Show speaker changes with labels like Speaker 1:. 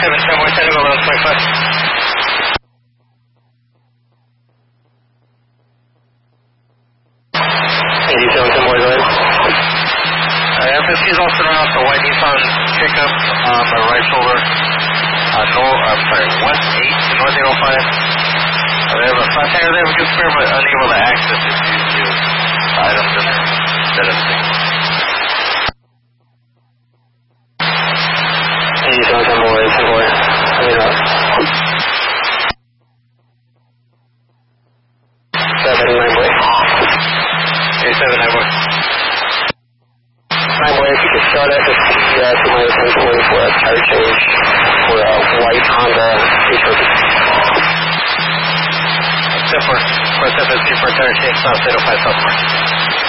Speaker 1: 10 more, 10 to go, 1125. 87, 10 more, go ahead. FSC is also around the white Nissan pickup on the right shoulder. West 8 to North 805. They have a flat tire there, we can spare, but unable to access it due to items in there instead of things. 87, 10 more, 10 more. Coming up. 7, 9 boy. 87, 9 boy. 9 boy, if you could start at the to my 1020 for a tire change for a white Honda T-Turkey. Except for FSC for a tire change, South 805 South Mark.